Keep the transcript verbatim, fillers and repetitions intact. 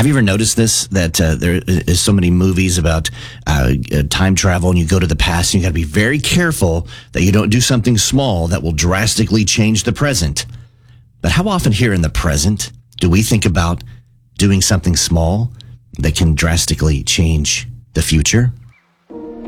Have you ever noticed this, that uh, there is so many movies about uh, uh, time travel, and you go to the past, and you got to be very careful that you don't do something small that will drastically change the present. But how often here in the present do we think about doing something small that can drastically change the future?